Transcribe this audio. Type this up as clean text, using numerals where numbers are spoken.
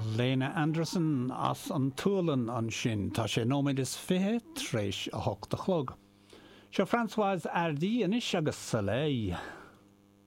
Lena Anderson as an túlan an sin tá sé nóid is fithe tréis a hocht a chlog. Seo Françoise Hardy inis agus sa lei.